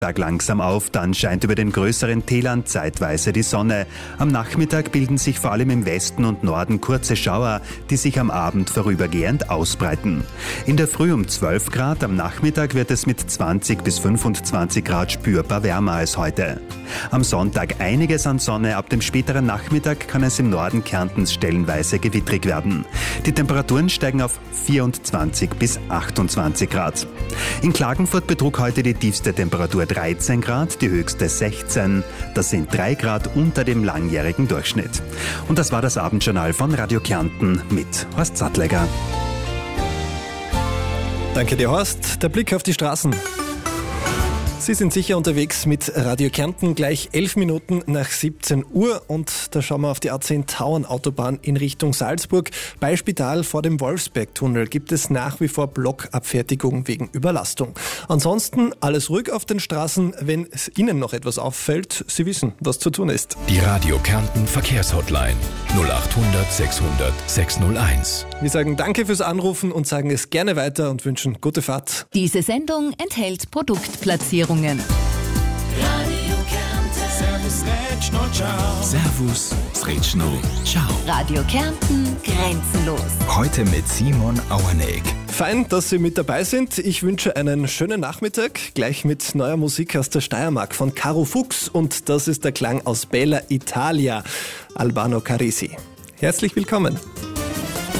Tag langsam auf, dann scheint über den größeren Tälern zeitweise die Sonne. Am Nachmittag bilden sich vor allem im Westen und Norden kurze Schauer, die sich am Abend vorübergehend ausbreiten. In der Früh um 12 Grad, am Nachmittag wird es mit 20 bis 25 Grad spürbar wärmer als heute. Am Sonntag einiges an Sonne, ab dem späteren Nachmittag kann es im Norden Kärntens stellenweise gewittrig werden. Die Temperaturen steigen auf 24 bis 28 Grad. In Klagenfurt betrug heute die tiefste Temperatur 13 Grad, die höchste 16. Das sind 3 Grad unter dem langjährigen Durchschnitt. Und das war das Abendjournal von Radio Kärnten mit Horst Sattlegger. Danke dir, Horst. Der Blick auf die Straßen. Sie sind sicher unterwegs mit Radio Kärnten, gleich 11 Minuten nach 17 Uhr und da schauen wir auf die A10 Tauern-Autobahn in Richtung Salzburg. Bei Spital vor dem Wolfsberg-Tunnel gibt es nach wie vor Blockabfertigung wegen Überlastung. Ansonsten alles ruhig auf den Straßen. Wenn es Ihnen noch etwas auffällt, Sie wissen, was zu tun ist. Die Radio Kärnten Verkehrshotline 0800 600 601. Wir sagen danke fürs Anrufen und sagen es gerne weiter und wünschen gute Fahrt. Diese Sendung enthält Produktplatzierungen. Radio Kärnten. Servus, Retschno, ciao. Servus, Sretschno, ciao. Radio Kärnten, grenzenlos. Heute mit Simon Auerneck. Fein, dass Sie mit dabei sind. Ich wünsche einen schönen Nachmittag, gleich mit neuer Musik aus der Steiermark von Caro Fuchs und das ist der Klang aus Bella Italia, Albano Carisi. Herzlich willkommen.